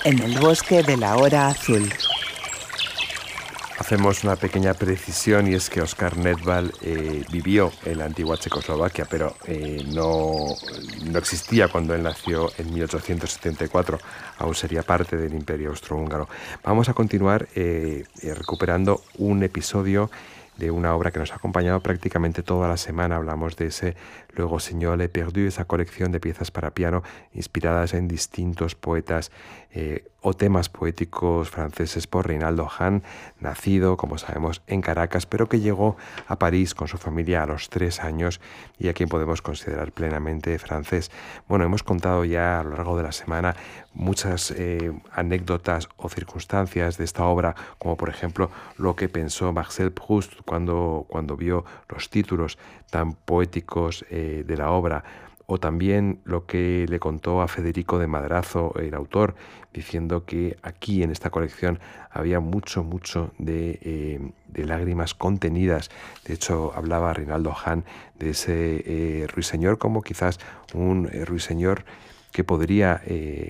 en el bosque de la hora azul. Hacemos una pequeña precisión y es que Oskar Nedval vivió en la antigua Checoslovaquia, pero no existía cuando él nació en 1874, aún sería parte del Imperio Austrohúngaro. Vamos a continuar recuperando un episodio de una obra que nos ha acompañado prácticamente toda la semana. Hablamos de ese Luego Signore Perdu, esa colección de piezas para piano inspiradas en distintos poetas o temas poéticos franceses por Reynaldo Hahn, nacido, como sabemos, en Caracas, pero que llegó a París con su familia a los 3 años y a quien podemos considerar plenamente francés. Bueno, hemos contado ya a lo largo de la semana muchas anécdotas o circunstancias de esta obra, como por ejemplo lo que pensó Marcel Proust cuando vio los títulos tan poéticos de la obra, o también lo que le contó a Federico de Madrazo, el autor, diciendo que aquí en esta colección había mucho de lágrimas contenidas. De hecho, hablaba Reynaldo Hahn de ese ruiseñor como quizás un ruiseñor que podría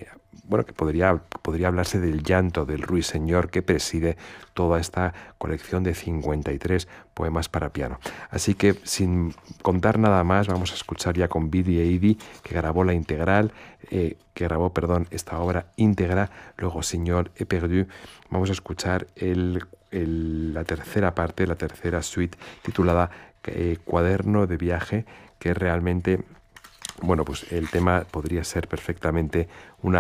hablarse del llanto del ruiseñor que preside toda esta colección de 53 poemas para piano. Así que, sin contar nada más, vamos a escuchar ya con Billy Eady, que grabó esta obra íntegra, Luego Signore Perdu. Vamos a escuchar la tercera parte, la tercera suite, titulada Cuaderno de viaje, que realmente, pues el tema podría ser perfectamente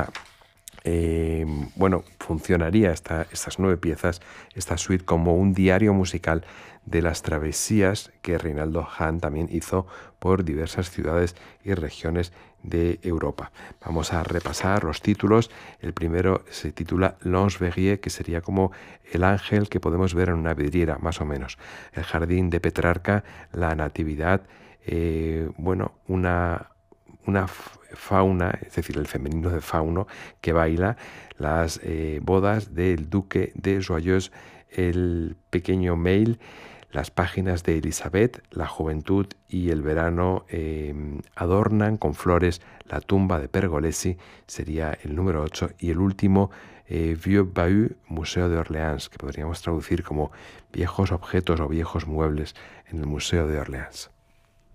funcionaría estas 9 piezas, esta suite, como un diario musical de las travesías que Reynaldo Hahn también hizo por diversas ciudades y regiones de Europa. Vamos a repasar los títulos. El primero se titula L'Ange Verrier, que sería como el ángel que podemos ver en una vidriera, más o menos. El jardín de Petrarca, la natividad, una fauna, es decir, el femenino de fauno, que baila, las bodas del duque de Joyeuse, el pequeño Mail, las páginas de Elizabeth, la juventud y el verano adornan con flores la tumba de Pergolesi, sería el número 8, y el último, Vieux Bahut, Museo de Orleans, que podríamos traducir como viejos objetos o viejos muebles en el Museo de Orleans.